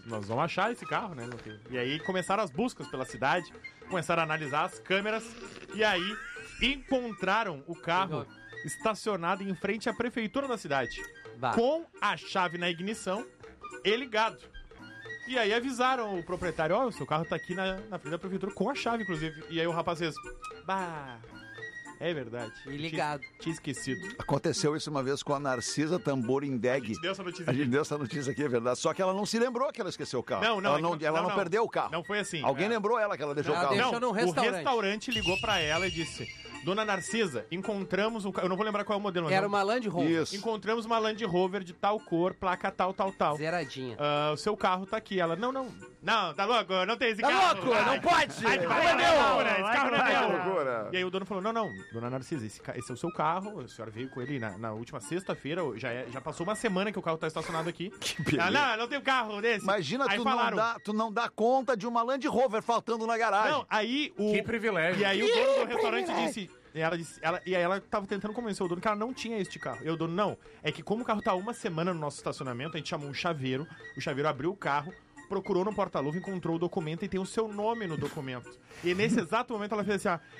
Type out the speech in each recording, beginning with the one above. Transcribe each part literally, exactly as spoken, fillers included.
nós vamos achar esse carro, né? E aí começaram as buscas pela cidade, começaram a analisar as câmeras, e aí encontraram o carro estacionado em frente à prefeitura da cidade, bah. com a chave na ignição e ligado. E aí avisaram o proprietário, ó, oh, o seu carro tá aqui na, na frente da prefeitura com a chave, inclusive. E aí o rapaz fez, bah... É verdade. E ligado. Tinha, tinha esquecido. Aconteceu isso uma vez com a Narcisa Tamborindeg. A gente deu essa notícia A gente aqui. deu essa notícia aqui, é verdade. Só que ela não se lembrou que ela esqueceu o carro. Não, não. Ela não, é que, ela não, não, não perdeu o carro. Não foi assim. Alguém é. lembrou ela que ela deixou ela o carro. deixou não, num restaurante. O restaurante ligou pra ela e disse, Dona Narcisa, encontramos um carro... Eu não vou lembrar qual é o modelo. Mas Era não. uma Land Rover. Isso. Encontramos uma Land Rover de tal cor, placa tal, tal, tal. Zeradinha. Uh, o seu carro tá aqui. Ela, não, não. Não, tá louco? Não tem esse Tá carro. louco? Vai. Não pode! Ai, vai, Não vai, é meu! loucura, esse carro não é Vai, meu. loucura. E aí o dono falou, não, não, Dona Narcisa, esse, ca- esse é o seu carro. A senhora veio com ele na, na última sexta-feira. Já, é- já passou uma semana que o carro tá estacionado aqui. Que beleza. Ah, não, não tem um carro desse. Imagina aí tu, falaram, não dá, tu não dá conta de uma Land Rover faltando na garagem. Não, aí o... Que privilégio. E aí o dono do restaurante disse... E ela disse, ela, e aí ela tava tentando convencer o dono que ela não tinha este carro. E o dono, não, é que como o carro tá uma semana no nosso estacionamento, a gente chamou um chaveiro, o chaveiro abriu o carro, procurou no porta-luva, encontrou o documento e tem o seu nome no documento. E nesse exato momento ela fez assim, ó,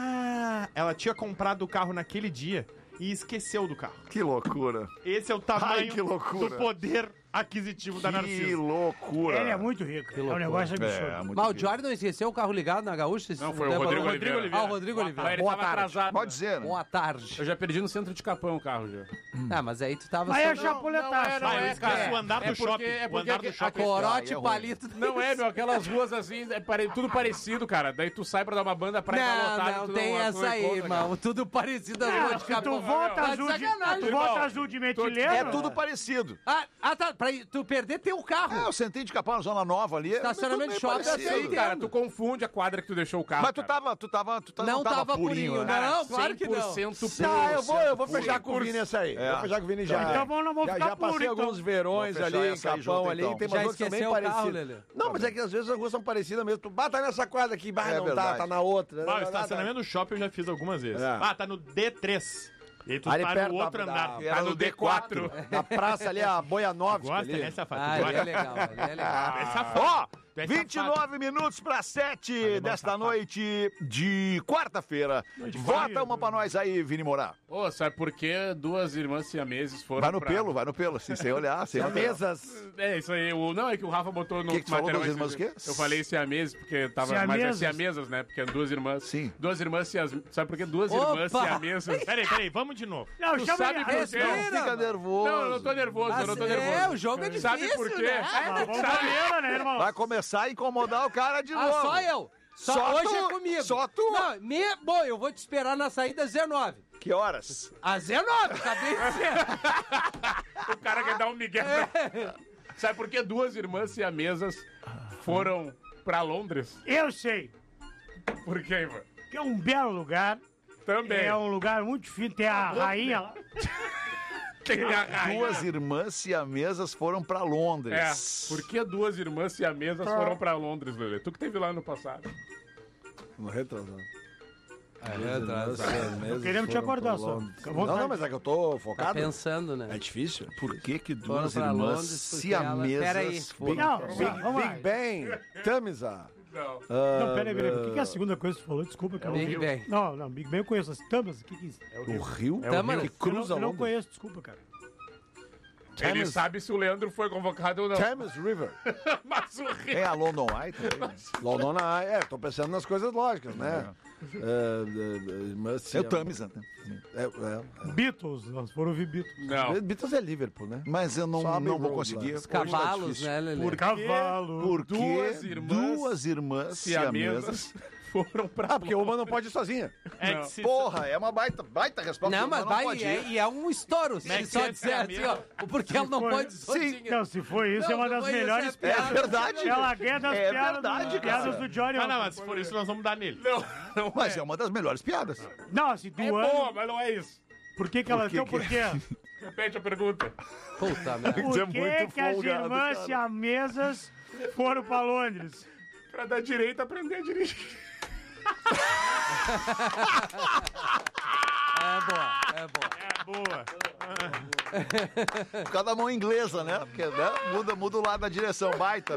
ah, ela tinha comprado o carro naquele dia e esqueceu do carro. Que loucura. Esse é o tamanho Ai, que loucura. do poder aquisitivo da Que Narcisa. loucura. Ele é muito rico. É um negócio absurdo. É, muito Mas o rico. Jorge não esqueceu o carro ligado na Gaúcha? Não, foi o Lembra? Rodrigo Oliveira. Ah, o Rodrigo Oliveira. Ele Boa tava tarde. atrasado. Pode dizer, né? Boa tarde. Eu já perdi no centro de Capão o carro já. Ah, mas aí tu tava... Mas é só- chapuletaço. Ah, eu esqueci é. o andar É do porque- shopping. é o porque andar do a- shopping. Corote, Aí é ruim. palito... Não é, meu, aquelas ruas assim, é pare- tudo parecido, cara. Daí tu sai pra dar uma banda pra ir pra Não, lotar. não tu tem não- essa não aí, encontra, irmão. Tudo parecido às É, ruas de se tu Capão. volta Tá de azul de, sacanagem, tu irmão. volta azul de metileno. É tudo parecido. Ah, ah, tá. Pra tu perder teu carro. É, eu sentei de capar na Zona Nova ali. é Estacionamento tudo de meio shopping, parecido. assim, Sim, cara, tu confunde a quadra que tu deixou o carro. Mas tu cara. tava, tu tava, tu tava, Não tava purinho, purinho, né? não, claro que não. cem por cento Tá, eu vou, eu vou puro. fechar com o Vini essa aí. É. Vou fechar com o Vini já. Então vamos- não vamos já, ficar já passei puro, então. alguns verões Vou fechar ali em essa aí Capão junto, ali. então. Tem Já umas ruas que são bem esqueceu o carro, parecidas. Lelê? Não, mas é que às vezes as ruas são parecidas mesmo. Tu bata nessa quadra aqui, bah, É não verdade. tá, tá na outra. Ah, o Não, não, não, estacionamento do shopping eu já fiz algumas vezes. É. Ah, tá no D três. E aí tu Ali tá perto no da- outro da- andar. Era Tá no D quatro. Na praça ali, a Boianovski Gosta, ali. né, safado? Ah, Tu ele gosta? é legal, ele é legal. É safado. Ó, Tu é vinte e nove minutos para sete desta safado. noite de quarta-feira. Vota uma pra nós aí, Vini Morar. Ô, sabe por que duas irmãs siameses foram Vai no pra... pelo, vai no pelo, assim, sem olhar. Sem olhar. Mesas. É, isso aí. O... Não, é que o Rafa botou no Que que tu falou, material. duas irmãs o quê? Eu falei siameses, porque tava... Mas é Siamesas. siamesas, né? Porque é duas irmãs. Sim. Duas irmãs siamesas. Sabe por que duas Opa! irmãs siamesas? Peraí, peraí, vamos de novo. Não, Tu chama sabe ele. por quê? Respira. Não fica mano. nervoso. Não, eu não tô nervoso, eu não tô Mas nervoso. é, o jogo é Sabe difícil, por quê? né? Ah, vamos pra ela, né, irmão? Vai começar a incomodar o cara de Ah, novo. só eu. Só, Só hoje tu. é comigo. Só tu. Não, me... Bom, eu vou te esperar na saída às dezenove. Que horas? Às dezenove, acabei de dizer. O cara quer dar um migué pra... Sabe por que duas irmãs siamesas foram pra Londres? Eu sei Por quê, Ivan? que é um belo lugar. Também. É um lugar muito fino. Tem a rainha lá. Tem a rainha. Duas irmãs siamesas foram pra Londres. É, por que duas irmãs siamesas foram pra Londres, Lelê? Tu que teve lá no passado. No retrasado. Tô querendo te acordar só. Fica à Não, vontade. não, mas é que eu tô Tá focado. pensando, né? É difícil. Por que que Foram duas pra irmãs Londres porque ela- Pera aí. siamesas foram... Não, pra Big, Londres? vamos lá. Big Bang, Tamisa. Não. Não, peraí, peraí. O que, que é a segunda coisa que tu falou? Desculpa, cara. Big Bang. Não, não, Big Bang eu conheço. As tamas, o que que é isso? O Rio? Tâmara? Que Eu não, cruza eu não Londres. conheço, desculpa, cara. Ele Thames- sabe se o Leandro foi convocado ou não. Thames River. Mas o Rio... É a London Eye também. London Eye. É, tô pensando nas coisas lógicas, né? É, é, é, mas- É o Tamisa, né? É, é, Beatles, nós foram ouvir Beatles. Não. é. Beatles é Liverpool, né? Mas eu não, Só não vou Abbey Road conseguir. lá. Os cavalos, né, Lelê? Por Cavalo. Porque Duas irmãs duas irmãs siamesas... siamesas foram pra... Ah, porque uma não pode ir sozinha. É Não. que se... Porra, é uma baita, baita resposta. Não, Uma mas vai, pode é, ir. e é um estouro. Se Mas ele só se é disser assim, ó, porque ela não foi- pode Sim, sozinha. não, se for isso, Não, é uma não das foi isso, melhores é piada. É verdade. Ela ganha das É piadas, verdade, do, piadas cara. do Johnny. Ah, não, mas se for isso, nós vamos dar nele. Não, não Mas é uma das melhores piadas. Não, assim, do é ano. boa, mas não é isso. Por que que ela... Por que Então, que- por quê? Repete a pergunta. Puta merda. Por Você é que muito que as folgado, irmãs cara. siamesas foram pra Londres? Pra dar direito a aprender a dirigir. É boa, é boa. É boa. Por causa da mão inglesa, né? Porque né? muda, muda o lado da direção, baita.